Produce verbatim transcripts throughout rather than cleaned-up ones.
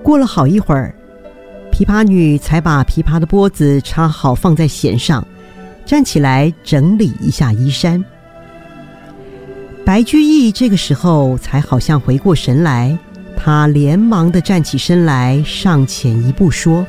过了好一会儿，琵琶女才把琵琶的拨子插好放在弦上，站起来整理一下衣衫。白居易这个时候才好像回过神来，他连忙地站起身来，上前一步说：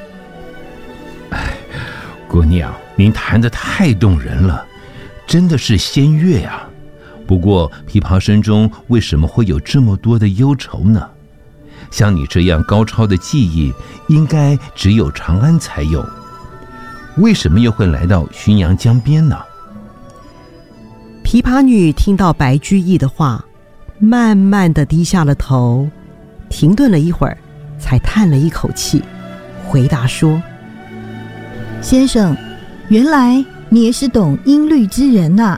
姑娘，您弹得太动人了，真的是仙乐啊。不过琵琶声中为什么会有这么多的忧愁呢？像你这样高超的技艺，应该只有长安才有，为什么又会来到浔阳江边呢？ 琵琶女听到白居易的话，慢慢地低下了头，停顿了一会儿，才叹了一口气，回答说： 先生，原来你也是懂音律之人啊。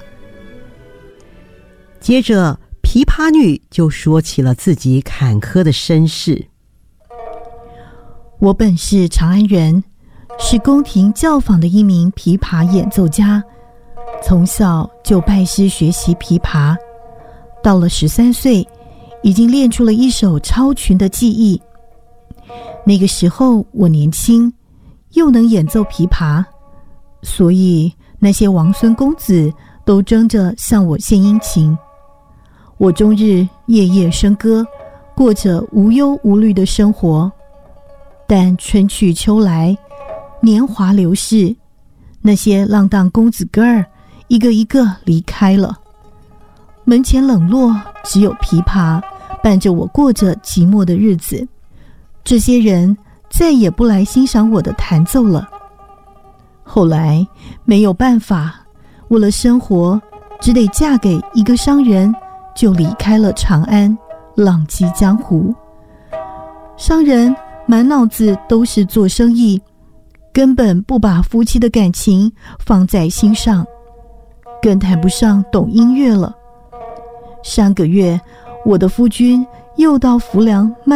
接着琵琶女就说起了自己坎坷的身世。 我本是长安人，是宫廷教坊的一名琵琶演奏家，从小就拜师学习琵琶，到了十三岁，已经练出了一手超群的技艺。那个时候我年轻，又能演奏琵琶，所以那些王孙公子都争着向我献殷勤。我终日夜夜笙歌，过着无忧无虑的生活。但春去秋来，年华流逝，那些浪荡公子哥儿一个一个离开了，门前冷落，只有琵琶伴着我过着寂寞的日子。这些人再也不来欣赏我的弹奏了。后来没有办法，为了生活，只得嫁给一个商人，就离开了长安，浪迹江湖。商人满脑子都是做生意，根本不把夫妻的感情放在心上，更谈不上懂音乐了。上个月，我的夫君又到浮梁卖